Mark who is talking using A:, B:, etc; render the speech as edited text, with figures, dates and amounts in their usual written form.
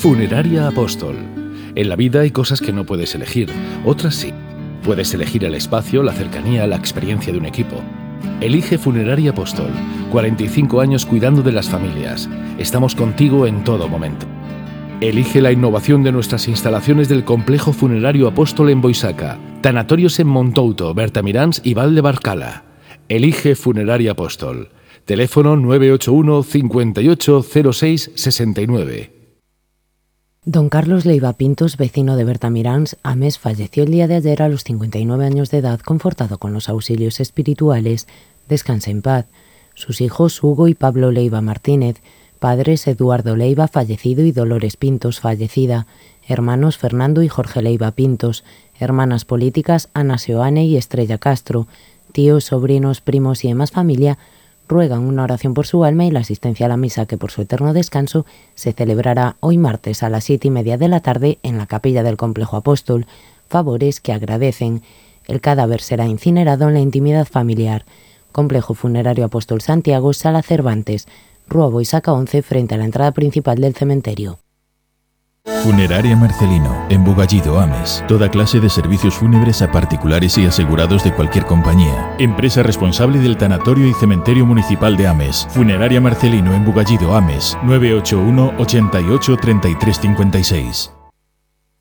A: Funeraria Apóstol. En la vida hay cosas que no puedes elegir, otras sí. Puedes elegir el espacio, la cercanía, la experiencia de un equipo. Elige Funeraria Apóstol. 45 años cuidando de las familias. Estamos contigo en todo momento. Elige la innovación de nuestras instalaciones del Complejo Funerario Apóstol en Boisaca, tanatorios en Montouto, Bertamiráns y Val de Barcala. Elige Funeraria Apóstol. Teléfono 981 58 06 69.
B: Don Carlos Leiva Pintos, vecino de Bertamiráns, Ames, falleció el día de ayer a los 59 años de edad, confortado con los auxilios espirituales. Descansa en paz. Sus hijos Hugo y Pablo Leiva Martínez, padres Eduardo Leiva, fallecido, y Dolores Pintos, fallecida, hermanos Fernando y Jorge Leiva Pintos, hermanas políticas Ana Seoane y Estrella Castro, tíos, sobrinos, primos y demás familia, ruegan una oración por su alma y la asistencia a la misa, que por su eterno descanso se celebrará hoy martes a las 7:30 de la tarde en la capilla del Complejo Apóstol, favores que agradecen. El cadáver será incinerado en la intimidad familiar. Complejo Funerario Apóstol Santiago, Sala Cervantes, Rua Boisaca 11, frente a la entrada principal del cementerio.
C: Funeraria Marcelino, en Bugallido, Ames. Toda clase de servicios fúnebres a particulares y asegurados de cualquier compañía. Empresa responsable del Tanatorio y Cementerio Municipal de Ames. Funeraria Marcelino, en Bugallido, Ames. 981 88 33 56.